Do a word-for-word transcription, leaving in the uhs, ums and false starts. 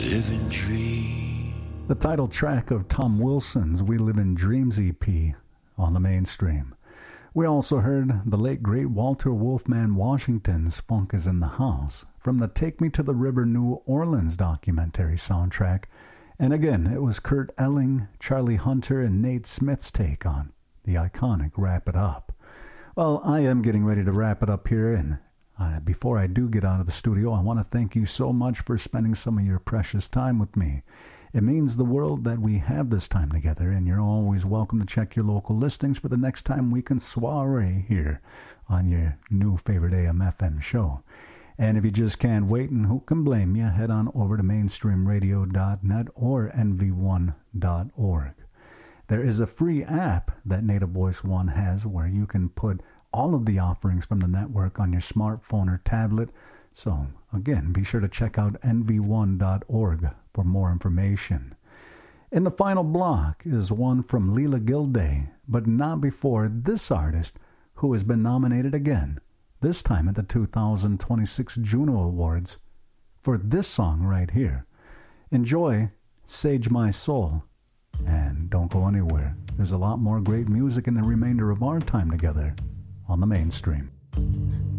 living dream. The title track of Tom Wilson's We Live in Dreams E P on the Mainstream. We also heard the late great Walter Wolfman Washington's Funk is in the House from the Take Me to the River New Orleans documentary soundtrack. And again, it was Kurt Elling, Charlie Hunter, and Nate Smith's take on the iconic Wrap It Up. Well, I am getting ready to wrap it up here, and uh, before I do get out of the studio, I want to thank you so much for spending some of your precious time with me. It means the world that we have this time together, and you're always welcome to check your local listings for the next time we can soiree here on your new favorite A M F M show. And if you just can't wait, and who can blame you, head on over to mainstream radio dot net or N V one dot org. There is a free app that Native Voice One has where you can put all of the offerings from the network on your smartphone or tablet. So, again, be sure to check out N V one dot org for more information. In the final block is one from Leela Gilday, but not before this artist, who has been nominated again, this time at the two thousand twenty-six Juno Awards, for this song right here. Enjoy Sage My Soul, and don't go anywhere. There's a lot more great music in the remainder of our time together on the Mainstream.